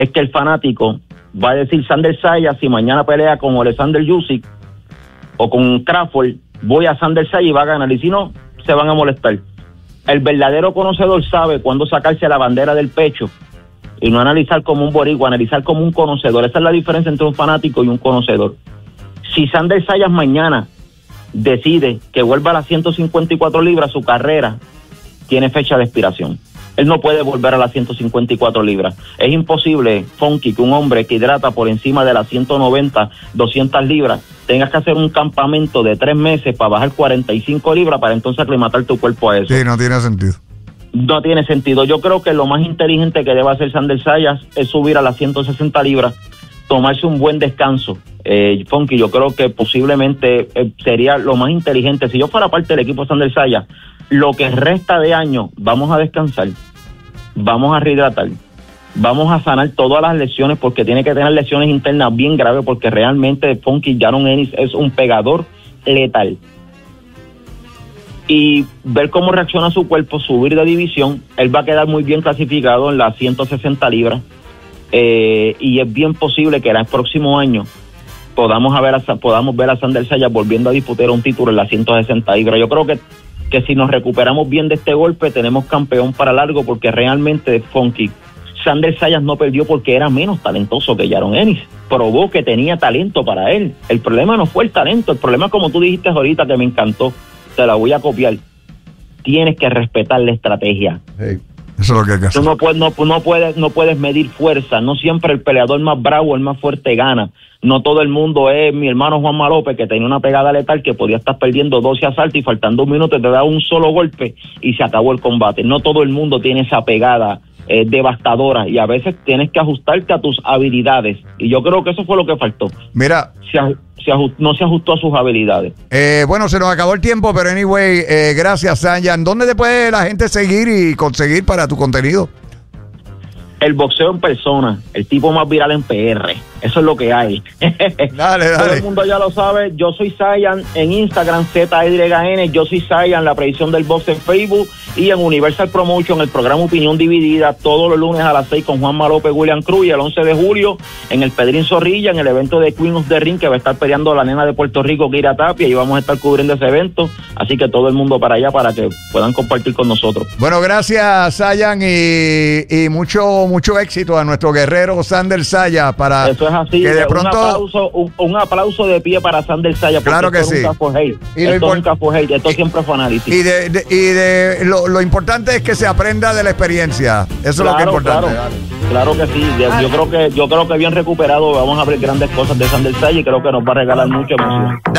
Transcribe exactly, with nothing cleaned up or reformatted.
es que el fanático va a decir Sander Sayas, si mañana pelea con Alexander Usyk o con Crawford, voy a Sander Sayas y va a ganar, y si no, se van a molestar. El verdadero conocedor sabe cuándo sacarse la bandera del pecho y no analizar como un boricua, analizar como un conocedor. Esa es la diferencia entre un fanático y un conocedor. Si Sander Sayas mañana decide que vuelva a las ciento cincuenta y cuatro libras, su carrera tiene fecha de expiración. Él no puede volver a las ciento cincuenta y cuatro libras. Es imposible, Funky, que un hombre que hidrata por encima de las ciento noventa, doscientas libras, tengas que hacer un campamento de tres meses para bajar cuarenta y cinco libras para entonces aclimatar tu cuerpo a eso. Sí, no tiene sentido. No tiene sentido. Yo creo que lo más inteligente que debe hacer Sander Sayas es subir a las ciento sesenta libras, tomarse un buen descanso. Eh, Funky, yo creo que posiblemente eh, sería lo más inteligente. Si yo fuera parte del equipo de Sander Sayas, lo que resta de año, vamos a descansar, vamos a rehidratar, vamos a sanar todas las lesiones, porque tiene que tener lesiones internas bien graves, porque realmente Funky Jaron Ennis es un pegador letal. Y ver cómo reacciona su cuerpo, subir de división. Él va a quedar muy bien clasificado en las ciento sesenta libras, eh, y es bien posible que en el próximo año podamos, a ver a, podamos ver a Sander Sayas volviendo a disputar un título en las ciento sesenta libras. Yo creo que que si nos recuperamos bien de este golpe, tenemos campeón para largo, porque realmente, Funky, Sander Sayas no perdió porque era menos talentoso que Jaron Ennis. Probó que tenía talento para él. El problema no fue el talento, el problema, como tú dijiste ahorita, que me encantó, te la voy a copiar, tienes que respetar la estrategia. Hey, eso es lo que hay que hacer. Tú no puedes, no, no puedes, no puedes medir fuerza, no siempre el peleador más bravo, el más fuerte gana. No todo el mundo es mi hermano Juanma López, que tenía una pegada letal que podía estar perdiendo doce asaltos y faltando un minuto te da un solo golpe y se acabó el combate. No todo el mundo tiene esa pegada eh, devastadora, y a veces tienes que ajustarte a tus habilidades, y yo creo que eso fue lo que faltó. Mira, se, se ajust, no se ajustó a sus habilidades. Eh, bueno, se nos acabó el tiempo, pero anyway, eh, gracias, Sayan. ¿Dónde te puede la gente seguir y conseguir para tu contenido? El boxeo en persona, el tipo más viral en P R. Eso es lo que hay. Dale, dale. Todo el mundo ya lo sabe. Yo soy Sayan en Instagram, Z Y N. Yo soy Sayan, la predicción del box en Facebook. Y en Universal Promotion, el programa Opinión Dividida, todos los lunes a las seis con Juanma López, William Cruz. Y el once de julio, en el Pedrín Zorrilla, en el evento de Queen of the Ring, que va a estar peleando la nena de Puerto Rico, Kira Tapia. Y vamos a estar cubriendo ese evento. Así que todo el mundo para allá, para que puedan compartir con nosotros. Bueno, gracias, Sayan. Y, y mucho, mucho éxito a nuestro guerrero Sander Sayas. Para Eso es así. que de pronto... un, aplauso, un, un aplauso de pie para Sander Sayas. Claro que sí. Nunca fue hate. Y esto import... nunca fue hate. Esto y, siempre fue análisis. Y de, de, y de lo, lo importante es que se aprenda de la experiencia. Eso claro, es lo que es importante. Claro, claro que sí. De, yo creo que yo creo que bien recuperado vamos a ver grandes cosas de Sander Sayas, y creo que nos va a regalar mucha emoción.